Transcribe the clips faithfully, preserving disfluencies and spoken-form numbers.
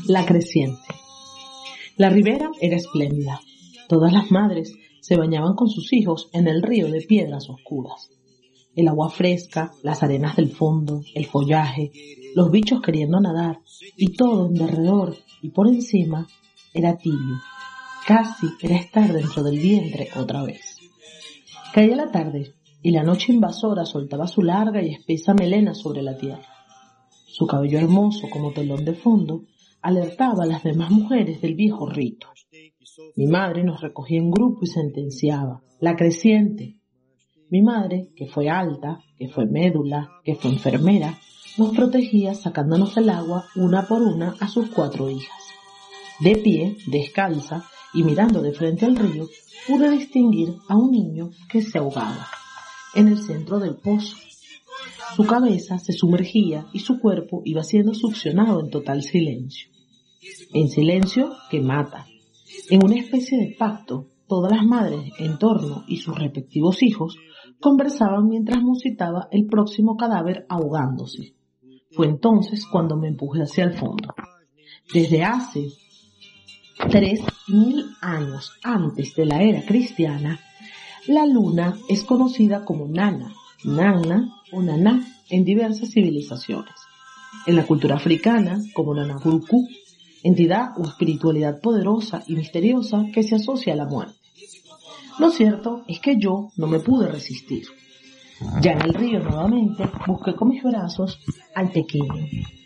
La creciente. La ribera era espléndida. Todas las madres se bañaban con sus hijos en el río de piedras oscuras. El agua fresca, las arenas del fondo, el follaje, los bichos queriendo nadar, y todo en derredor y por encima era tibio. Casi era estar dentro del vientre otra vez. Caía la tarde y la noche invasora soltaba su larga y espesa melena sobre la tierra. Su cabello hermoso como telón de fondo alertaba a las demás mujeres del viejo rito. Mi madre nos recogía en grupo y sentenciaba: la creciente. Mi madre, que fue alta, que fue médula, que fue enfermera, nos protegía sacándonos del agua una por una a sus cuatro hijas. De pie, descalza y mirando de frente al río, pude distinguir a un niño que se ahogaba en el centro del pozo. Su cabeza se sumergía y su cuerpo iba siendo succionado en total silencio. En silencio que mata. En una especie de pacto, todas las madres en torno y sus respectivos hijos conversaban mientras musitaba el próximo cadáver ahogándose. Fue entonces cuando me empujé hacia el fondo. Desde hace tres mil años antes de la era cristiana, la luna es conocida como Nana, Nana o Naná en diversas civilizaciones. En la cultura africana, como Nanaburuku, entidad o espiritualidad poderosa y misteriosa que se asocia a la muerte. Lo cierto es que yo no me pude resistir. Ya en el río nuevamente busqué con mis brazos al pequeño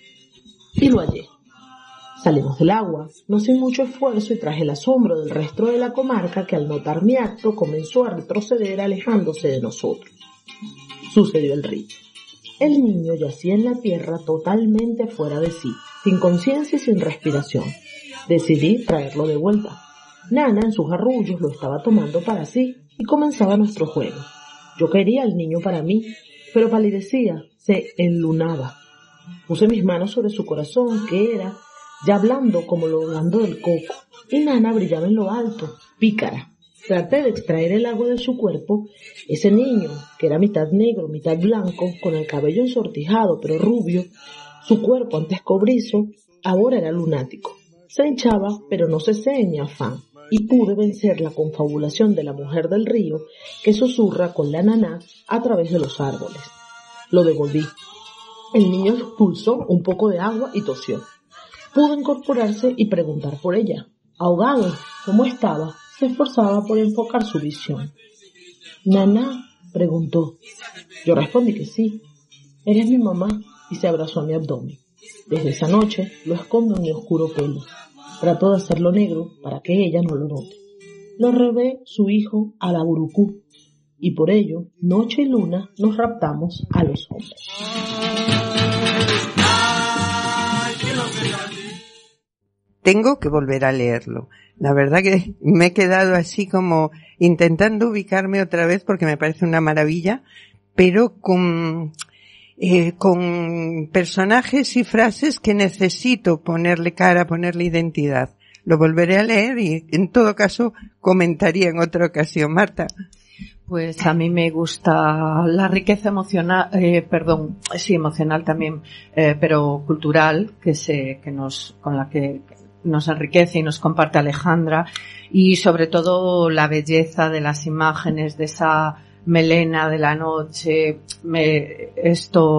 y lo hallé. Salimos del agua, no sin mucho esfuerzo y tras el asombro del resto de la comarca que al notar mi acto comenzó a retroceder alejándose de nosotros. Sucedió el rito. El niño yacía en la tierra totalmente fuera de sí, sin conciencia y sin respiración. Decidí traerlo de vuelta. Nana en sus arrullos lo estaba tomando para sí y comenzaba nuestro juego. Yo quería al niño para mí, pero palidecía, se enlunaba. Puse mis manos sobre su corazón, que era ya blando como lo blando del coco, y Nana brillaba en lo alto, pícara. Traté de extraer el agua de su cuerpo. Ese niño, que era mitad negro, mitad blanco, con el cabello ensortijado pero rubio, su cuerpo antes cobrizo, ahora era lunático. Se hinchaba, pero no cesé en mi afán, y pude vencer la confabulación de la mujer del río que susurra con la naná a través de los árboles. Lo devolví. El niño expulsó un poco de agua y tosió. Pudo incorporarse y preguntar por ella. Ahogado, ¿cómo estaba? Se esforzaba por enfocar su visión. «¿Naná?», preguntó. Yo respondí que sí. «Eres mi mamá», y se abrazó a mi abdomen. Desde esa noche lo escondo en mi oscuro pelo. Trató de hacerlo negro para que ella no lo note. Lo robé su hijo a la Burucú, y por ello, noche y luna, nos raptamos a los hombres. Tengo que volver a leerlo. La verdad que me he quedado así como intentando ubicarme otra vez porque me parece una maravilla, pero con, eh, con personajes y frases que necesito ponerle cara, ponerle identidad. Lo volveré a leer y en todo caso comentaría en otra ocasión. Marta. Pues a mí me gusta la riqueza emocional, eh, perdón, sí, emocional también, eh, pero cultural, que se, que nos, con la que nos enriquece y nos comparte Alejandra, y sobre todo la belleza de las imágenes, de esa melena de la noche, me, esto